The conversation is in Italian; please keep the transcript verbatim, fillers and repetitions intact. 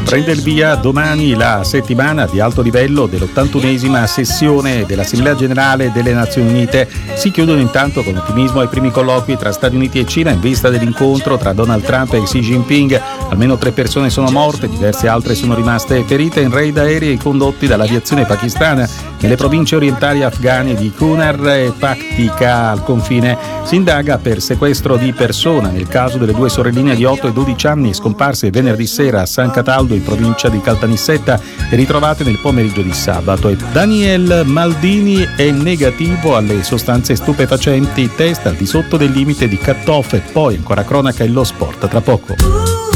Prende il via domani la settimana di alto livello dell'ottantunesima sessione dell'Assemblea Generale delle Nazioni Unite. Si chiudono intanto con ottimismo i primi colloqui tra Stati Uniti e Cina in vista dell'incontro tra Donald Trump e Xi Jinping. Almeno tre persone sono morte, diverse altre sono rimaste ferite in raid aerei condotti dall'aviazione pakistana nelle province orientali afghane di Kunar e Paktika al confine. Si indaga per sequestro di persona nel caso delle due sorelline di otto e dodici anni scomparse venerdì sera a San Cataldo in provincia di Caltanissetta e ritrovate nel pomeriggio di sabato. E Daniel Maldini è negativo alle sostanze stupefacenti, test al di sotto del limite di cut-off. E poi ancora cronaca e lo sport tra poco.